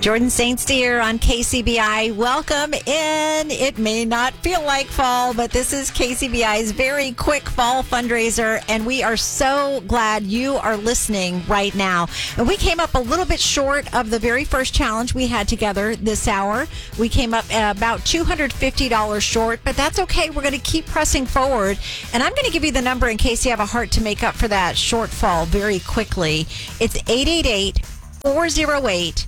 Jordan Saints here on KCBI. Welcome in. It may not feel like fall, but this is KCBI's very quick fall fundraiser, and we are so glad you are listening right now. And we came up a little bit short of the very first challenge we had together this hour. We came up about $250 short, but that's okay. We're going to keep pressing forward, and I'm going to give you the number in case you have a heart to make up for that shortfall very quickly. It's 888-408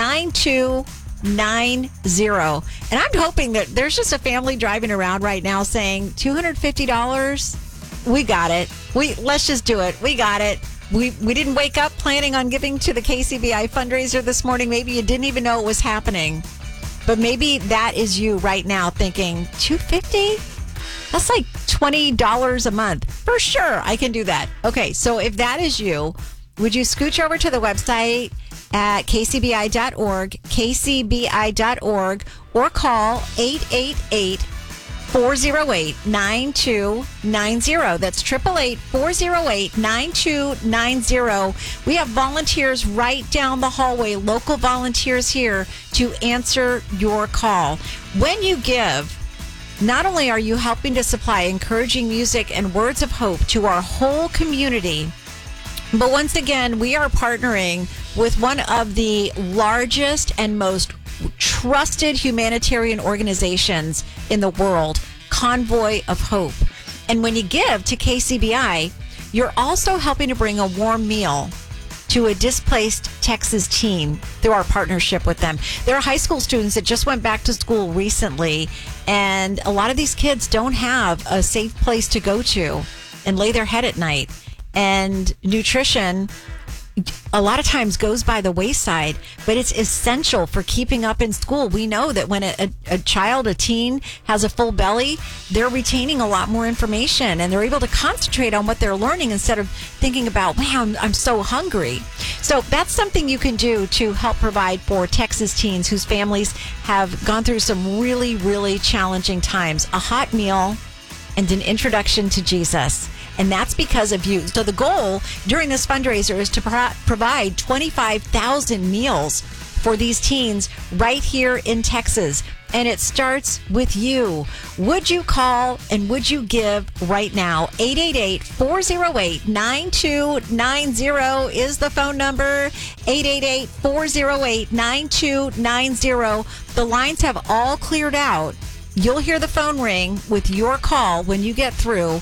9290. And I'm hoping that there's just a family driving around right now saying $250, we got it. Let's just do it. We got it. We didn't wake up planning on giving to the KCBI fundraiser this morning. Maybe you didn't even know it was happening. But maybe that is you right now thinking, $250? That's like $20 a month. For sure, I can do that. Okay, so if that is you, would you scooch over to the website at kcbi.org, kcbi.org, or call 888-408-9290. That's 888-408-9290. We have volunteers right down the hallway, local volunteers here to answer your call. When you give, not only are you helping to supply encouraging music and words of hope to our whole community, but once again, we are partnering with one of the largest and most trusted humanitarian organizations in the world, Convoy of Hope. And when you give to KCBI, you're also helping to bring a warm meal to a displaced Texas teen through our partnership with them. There are high school students that just went back to school recently, and a lot of these kids don't have a safe place to go to and lay their head at night. And nutrition a lot of times goes by the wayside, but it's essential for keeping up in school. We know that when a child, a teen, has a full belly, they're retaining a lot more information and they're able to concentrate on what they're learning instead of thinking about, wow, I'm so hungry. So that's something you can do to help provide for Texas teens whose families have gone through some really, really challenging times. A hot meal and an introduction to Jesus. And that's because of you. So the goal during this fundraiser is to provide 25,000 meals for these teens right here in Texas. And it starts with you. Would you call and would you give right now? 888-408-9290 is the phone number. 888-408-9290. The lines have all cleared out. You'll hear the phone ring with your call when you get through.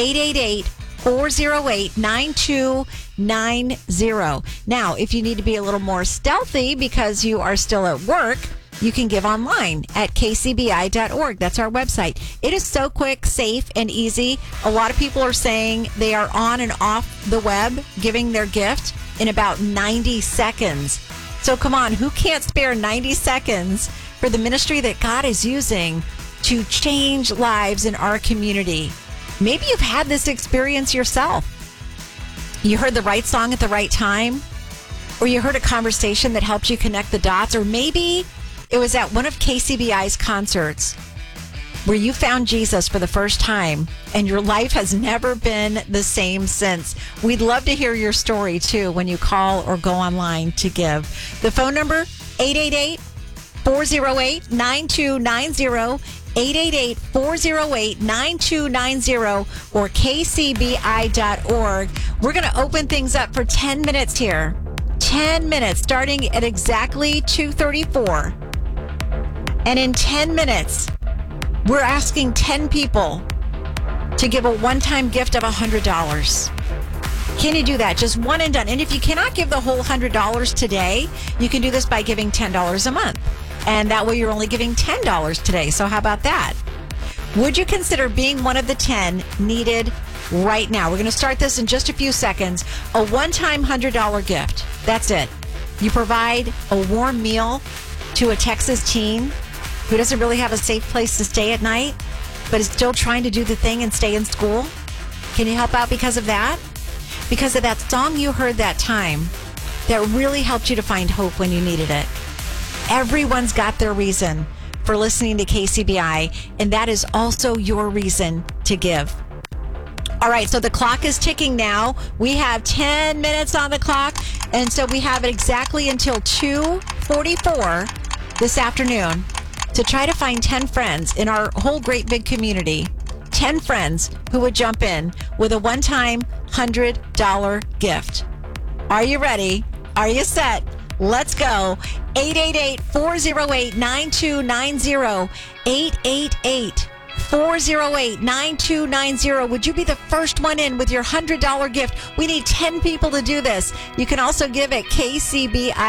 888-408-9290. Now, if you need to be a little more stealthy because you are still at work, you can give online at kcbi.org. That's our website. It is so quick, safe, and easy. A lot of people are saying they are on and off the web giving their gift in about 90 seconds. So come on, who can't spare 90 seconds for the ministry that God is using to change lives in our community? Maybe you've had this experience yourself. You heard the right song at the right time, or you heard a conversation that helped you connect the dots, or maybe it was at one of KCBI's concerts where you found Jesus for the first time and your life has never been the same since. We'd love to hear your story too when you call or go online to give. The phone number, 888-408-9290. 888-408-9290 or kcbi.org. We're going to open things up for 10 minutes here. 10 minutes starting at exactly 2:34. And in 10 minutes, we're asking 10 people to give a one-time gift of $100. Can you do that? Just one and done. And if you cannot give the whole $100 today, you can do this by giving $10 a month. And that way you're only giving $10 today. So how about that? Would you consider being one of the 10 needed right now? We're going to start this in just a few seconds. A one-time $100 gift. That's it. You provide a warm meal to a Texas teen who doesn't really have a safe place to stay at night, but is still trying to do the thing and stay in school. Can you help out because of that? Because of that song you heard that time that really helped you to find hope when you needed it. Everyone's got their reason for listening to KCBI, and that is also your reason to give. All right, so the clock is ticking now. We have 10 minutes on the clock, and so we have it exactly until 2:34. 644 this afternoon to try to find 10 friends in our whole great big community. 10 friends who would jump in with a one-time $100 gift. Are you ready? Are you set? Let's go. 888-408-9290. 888-408-9290. Would you be the first one in with your $100 gift? We need 10 people to do this. You can also give at KCBI.